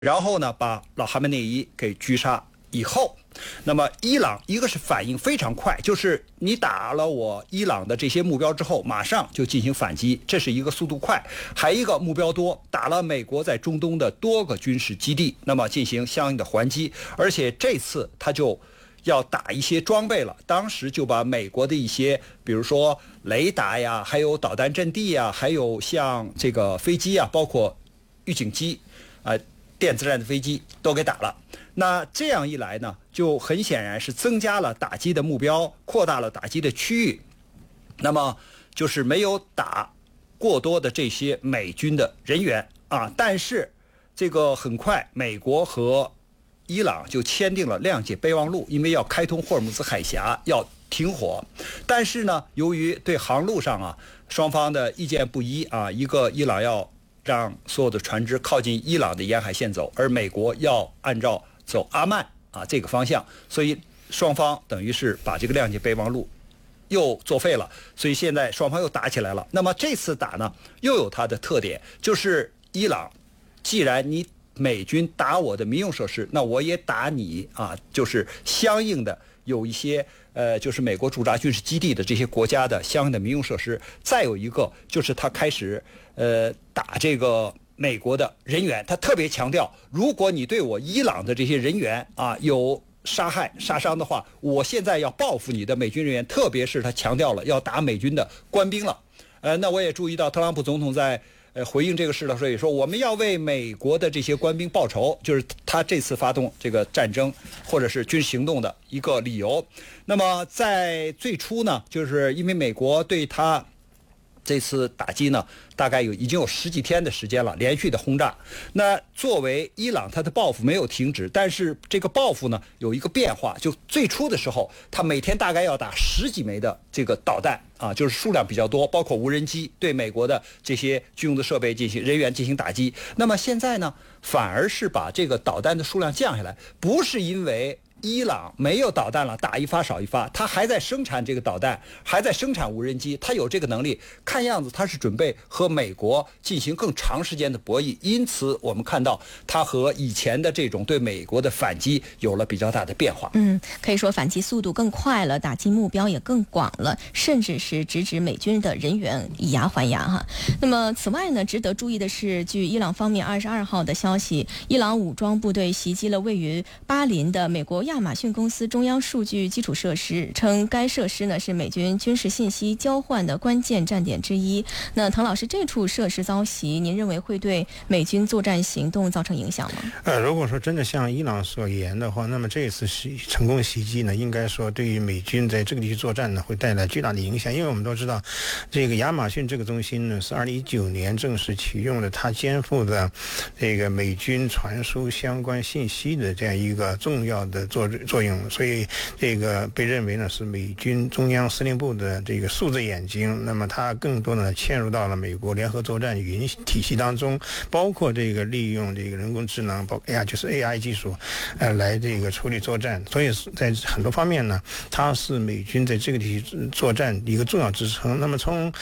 然后呢把老哈梅内伊给狙杀以后，那么伊朗一个是反应非常快，就是你打了我伊朗的这些目标之后，马上就进行反击，这是一个速度快；还一个目标多，打了美国在中东的多个军事基地，那么进行相应的还击，而且这次他就要打一些装备了，当时就把美国的一些，比如说雷达呀，还有导弹阵地呀，还有像这个飞机啊，包括预警机电子战的飞机都给打了。那这样一来呢，就很显然是增加了打击的目标，扩大了打击的区域，那么就是没有打过多的这些美军的人员啊。但是这个很快美国和伊朗就签订了谅解备忘录，因为要开通霍尔木兹海峡，要停火。但是呢，由于对航路上双方的意见不一一个伊朗要让所有的船只靠近伊朗的沿海线走，而美国要按照走阿曼这个方向，所以双方等于是把这个谅解备忘录又作废了，所以现在双方又打起来了。那么这次打呢，又有它的特点，就是伊朗既然你美军打我的民用设施，那我也打你就是相应的有一些就是美国驻扎军事基地的这些国家的相应的民用设施。再有一个就是他开始打这个美国的人员，他特别强调，如果你对我伊朗的这些人员有杀害杀伤的话，我现在要报复你的美军人员，特别是他强调了要打美军的官兵了。那我也注意到特朗普总统在回应这个事的时候也说，我们要为美国的这些官兵报仇，就是他这次发动这个战争或者是军事行动的一个理由。那么在最初呢，就是因为美国对他这次打击呢，大概已经有10几天的时间了，连续的轰炸。那作为伊朗，他的报复没有停止，但是这个报复呢有一个变化，就最初的时候，他每天大概要打10几枚的这个导弹就是数量比较多，包括无人机，对美国的这些军用的设备人员进行打击。那么现在呢，反而是把这个导弹的数量降下来，不是因为伊朗没有导弹了，打一发少一发，他还在生产这个导弹，还在生产无人机，他有这个能力，看样子他是准备和美国进行更长时间的博弈。因此我们看到他和以前的这种对美国的反击有了比较大的变化。 可以说反击速度更快了，打击目标也更广了，甚至是直指美军的人员，以牙还牙那么此外呢，值得注意的是，据伊朗方面22号的消息，伊朗武装部队袭击了位于巴林的美国亚马逊公司中央数据基础设施，称该设施呢是美军军事信息交换的关键站点之一。那滕老师，这处设施遭袭，您认为会对美军作战行动造成影响吗？ 如果说真的像伊朗所言的话，那么这一次成功袭击呢，应该说对于美军在这个地区作战呢会带来巨大的影响。因为我们都知道，这个亚马逊这个中心呢是2019年正式启用的，它肩负的这个美军传输相关信息的这样一个重要的作用，所以这个被认为呢是美军中央司令部的这个数字眼睛。那么它更多的嵌入到了美国联合作战云体系当中，包括这个利用这个人工智能，包括就是 AI 技术来这个处理作战。所以在很多方面呢，它是美军在这个地区作战的一个重要支撑。那么从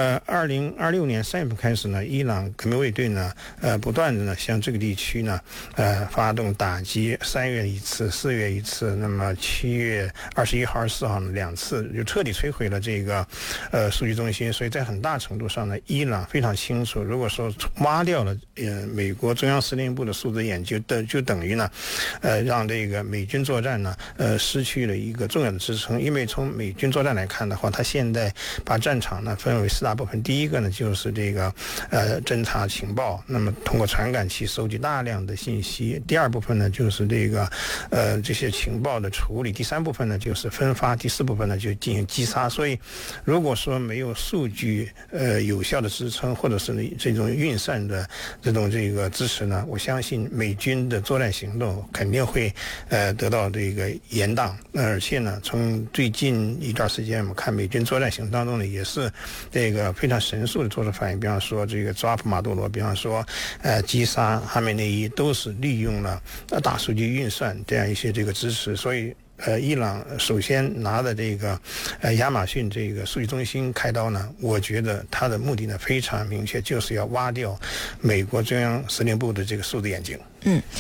2026年3月份开始呢，伊朗革命卫队呢不断的呢向这个地区呢发动打击，3月一次，4月一次，那么7月21号、24号呢2次，就彻底摧毁了这个数据中心。所以在很大程度上呢，伊朗非常清楚，如果说挖掉了美国中央司令部的数字眼就等于呢让这个美军作战呢失去了一个重要的支撑。因为从美军作战来看的话，它现在把战场呢分为4大部分。第一个呢就是这个侦察情报，那么通过传感器收集大量的信息。第二部分呢就是这个这些情报的处理。第三部分呢就是分发。第四部分呢就进行击杀。所以如果说没有数据有效的支撑，或者是这种运算的这个支持呢，我相信美军的作战行动肯定会得到这个延宕。而且呢，从最近一段时间我们看美军作战行动当中呢，也是这个非常神速的做出反应。比方说这个抓捕马杜罗，比方说击杀哈梅内伊，都是利用了大数据运算这样一些这这个支持，所以伊朗首先拿的这个亚马逊这个数据中心开刀呢，我觉得它的目的呢非常明确，就是要挖掉美国中央司令部的这个数字眼镜。